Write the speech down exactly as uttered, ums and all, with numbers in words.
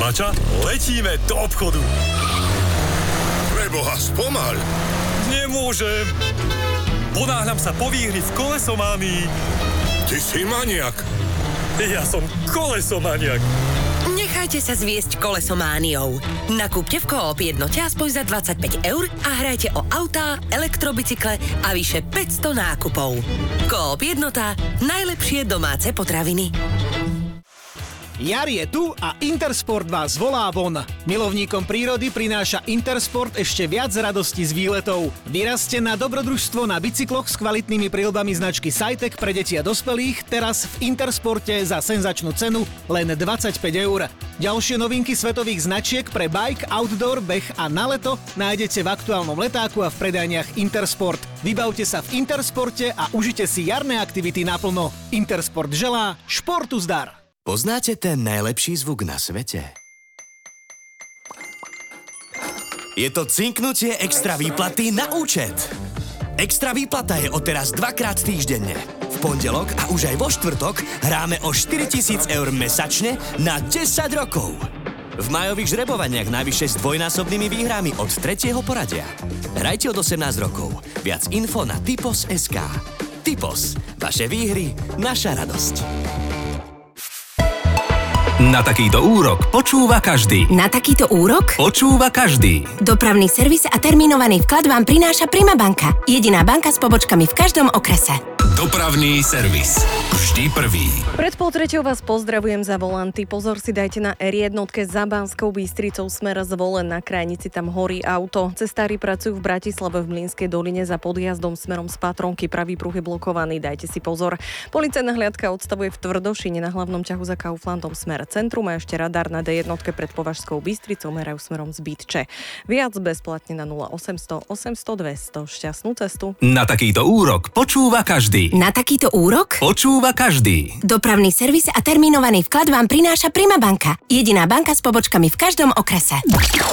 Mača, letíme do obchodu. Preboha, spomal. Nemôžem. Ponáhľam sa po výhry v Kolesománii. Ty si maniak. Ja som kolesomaniak. Nechajte sa zviesť kolesomániou. Nakúpte v Coop Jednote aspoň za dvadsaťpäť eur a hrajte o autá, elektrobicykle a vyše päťsto nákupov. Coop Jednota. Najlepšie domáce potraviny. Jar je tu a Intersport vás volá von. Milovníkom prírody prináša Intersport ešte viac radosti z výletov. Vyrazte na dobrodružstvo na bicykloch s kvalitnými príľbami značky Cytec pre deti a dospelých teraz v Intersporte za senzačnú cenu len dvadsaťpäť eur. Ďalšie novinky svetových značiek pre bike, outdoor, beh a na leto nájdete v aktuálnom letáku a v predajniach Intersport. Vybavte sa v Intersporte a užite si jarné aktivity naplno. Intersport želá športu zdar. Poznáte ten najlepší zvuk na svete? Je to cinknutie extra výplaty na účet. Extra výplata je odteraz dvakrát týždenne. V pondelok a už aj vo štvrtok hráme o štyritisíc eur mesačne na desať rokov. V majových žrebovaniach najvyššie s dvojnásobnými výhrami od tretieho poradia. Hrajte od osemnásť rokov. Viac info na typos bodka es ká. Typos. Vaše výhry, naša radosť. Na takýto úrok počúva každý. Na takýto úrok? Počúva každý. Dopravný servis a termínovaný vklad vám prináša Prima banka. Jediná banka s pobočkami v každom okrese. Dopravný servis. Vždy prvý. Pred pol treťou vás pozdravujem za volanty. Pozor si dajte na er jedna za Banskou Bystricou smer Zvolen. Na krajnici tam horí auto. Cestári pracujú v Bratislave v Mlynskej doline za podjazdom smerom z Patronky. Pravý pruh je blokovaný, dajte si pozor. Policajná hliadka odstavuje v Tvrdošine na hlavnom ťahu za Kauflandom smer centrum a ešte radar na dé jedna pred Považskou Bystricou merajú smerom z Bytče. Viac bezplatne na nula osemsto osemsto dvesto. Šťastnú cestu. Na takýto úrok počúva každý. Na takýto úrok? Počúva každý. Dopravný servis a termínovaný vklad vám prináša Prima banka. Jediná banka s pobočkami v každom okrese.